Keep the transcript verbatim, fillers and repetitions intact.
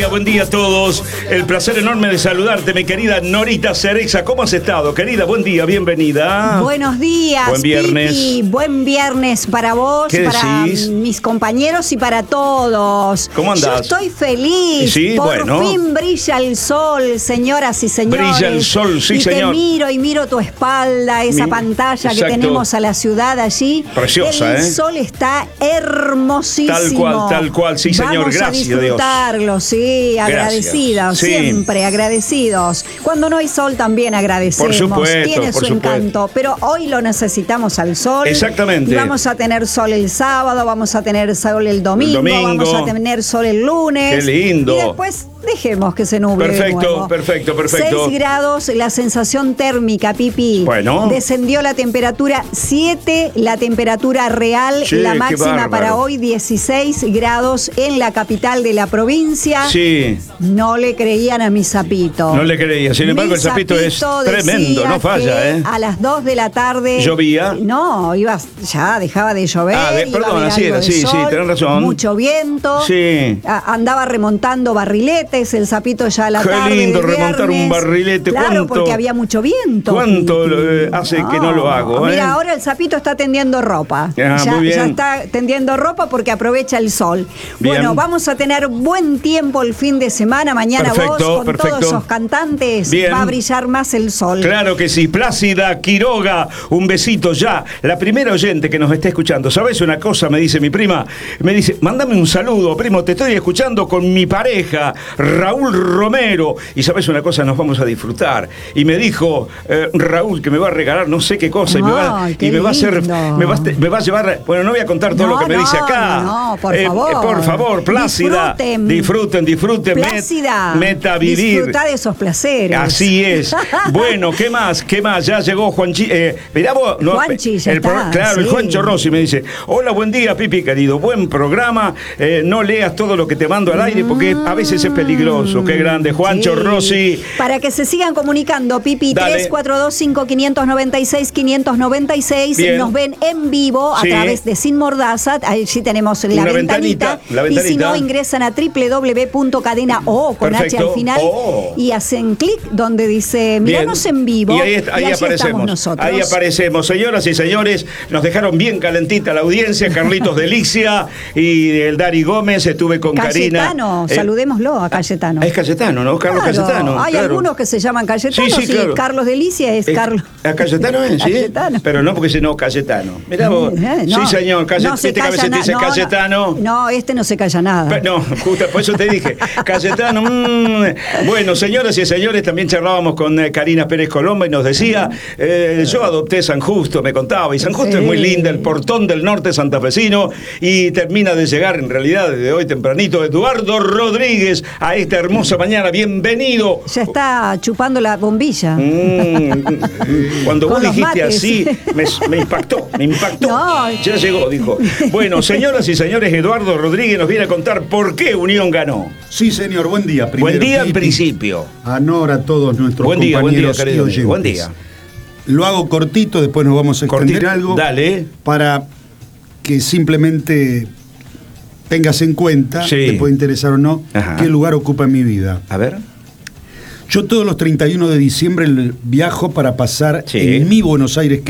Buen día a todos, el placer enorme de saludarte, mi querida Norita Cerexa. ¿Cómo has estado, querida? Buen día, bienvenida. Buenos días, buen viernes. Pipi. Buen viernes para vos, ¿Qué para decís? mis compañeros y para todos. ¿Cómo andás? Yo estoy feliz. Sí, Por bueno. fin brilla el sol, señoras y señores. Brilla el sol, sí, y señor. te miro y miro tu espalda, esa Mi- pantalla Exacto. que tenemos a la ciudad allí. Preciosa, el ¿eh? sol está hermosísimo. Tal cual, tal cual, sí, señor. Vamos Gracias, a Dios. disfrutarlo, sí, agradecidos, Sí. siempre agradecidos. Cuando no hay sol también agradecemos. Por supuesto, Tiene por su supuesto. encanto, pero hoy lo necesitamos al sol. Exactamente. Y vamos a tener sol el sábado, vamos a tener sol el domingo, El domingo. vamos a tener sol el lunes. Qué lindo. Y después dejemos que se nuble de Perfecto, nuevo. perfecto, perfecto. seis grados la sensación térmica, Pipi. Bueno. Descendió la temperatura, siete la temperatura real, Sí, la qué máxima bárbaro. para hoy dieciséis grados en la capital de la provincia. Sí, No le creían a mi sapito. no le creía. Sin embargo, Mi el sapito es sapito tremendo, decía no falla, que ¿eh? A las dos de la tarde. ¿Llovía? No, iba, ya dejaba de llover. Ah, de- iba a perdón, haber así algo era, de sí, sí, sol, tenés razón. Mucho viento. Sí. A- andaba remontando barriletes, el sapito ya a la Qué tarde. lindo del remontar un viernes. barrilete. Claro, ¿Cuánto- porque había mucho viento. ¿Cuánto Pipi. eh, hace que no lo hago? ¿eh? Mira, ahora el sapito está tendiendo ropa. Ah, ya, muy bien. ya está tendiendo ropa porque aprovecha el sol. Bien. Bueno, vamos a tener buen tiempo el fin de semana. Mañana Perfecto, vos, con perfecto. todos esos cantantes, Bien. va a brillar más el sol. Claro que sí, Plácida Quiroga, un besito ya. La primera oyente que nos está escuchando, ¿sabes una cosa? Me dice mi prima, me dice, mándame un saludo, primo, te estoy escuchando con mi pareja, Raúl Romero. Y ¿sabes una cosa? Nos vamos a disfrutar. Y me dijo, eh, Raúl, que me va a regalar no sé qué cosa y me va, Ay, y qué me va a hacer, lindo. me va, a- me va a llevar, bueno, no voy a contar todo No, lo que me no, dice acá. no, por Eh, favor. eh, por favor, Plácida. Disfruten. Disfruten, disfruten. met- Plácida. Meta vivir. Disfrutá de esos placeres. Así es. Bueno, ¿qué más? ¿Qué más? Ya llegó Juanchi. Eh, mirá vos. No, Juanchi, ya el está, pro- Claro, el sí. Juancho Rossi me dice: hola, buen día, Pipi, querido. Buen programa. Eh, no leas todo lo que te mando al aire porque a veces es peligroso. Qué grande. Juancho Sí. Rossi. Para que se sigan comunicando, Pipi, Dale. tres cuatro dos cinco cinco nueve seis cinco nueve seis. Bien. Nos ven en vivo a Sí. través de Sin Mordaza. Ahí sí tenemos la Una ventanita. ventanita, la Y si ventanita. no, ingresan a doble u doble u doble u punto cadena o con H Perfecto. al final Oh. y hacen clic donde dice miranos Bien. en vivo. Y ahí, est- ahí allí estamos aparecemos. nosotros. Ahí aparecemos. Señoras y señores, nos dejaron bien calentita la audiencia. Carlitos Delicia y el Dari Gómez. Estuve con Cayetano, Karina. Eh, saludémoslo a Cayetano. Es Cayetano, ¿no? Carlos Claro, Cayetano. hay claro. algunos que se llaman Cayetano, Sí, sí, sí, claro. Carlos Delicia es Eh, Carlos. ¿A Cayetano es? Sí. Cayetano. Pero no porque se no Cayetano. Mirá vos. Eh, Sí, señor. Caye- no se ¿Viste que a calla veces te na- dice no, Cayetano? No, no, este no se calla nada. Pe- No, justo por eso te dije. Cayetano. mm. Bueno, señoras y señores, también charlábamos con eh, Karina Pérez Colomba y nos decía, eh, yo adopté San Justo, me contaba, y San Justo Sí. es muy linda, el portón del norte santafesino, y termina de llegar, en realidad, desde hoy tempranito, Eduardo Rodríguez a esta hermosa mañana. Bienvenido. Ya está chupando la bombilla. Mm, Cuando Con vos los dijiste mates. así, me, me impactó, me impactó. No. Ya llegó, dijo. Bueno, señoras y señores, Eduardo Rodríguez nos viene a contar por qué Unión ganó. Sí, señor, buen día. Primero, Buen día en Pipi. principio. A Nora, a todos nuestros Buen día, buen día, compañeros y querido amigo. oyentes. Buen día. Lo hago cortito, después nos vamos a extender Cortito, algo. dale. Para que simplemente tengas en cuenta, Sí. te puede interesar o no, Ajá. qué lugar ocupa en mi vida. A ver. Yo todos los treinta y uno de diciembre viajo para pasar Sí. en mi Buenos Aires,